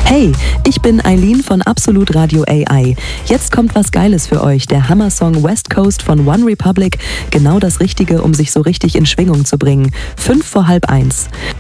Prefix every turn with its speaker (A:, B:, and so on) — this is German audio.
A: Hey, ich bin Eileen von Absolut Radio AI. Jetzt kommt was Geiles für euch, der Hammer-Song West Coast von One Republic. Genau das Richtige, um sich so richtig in Schwingung zu bringen. 1:55.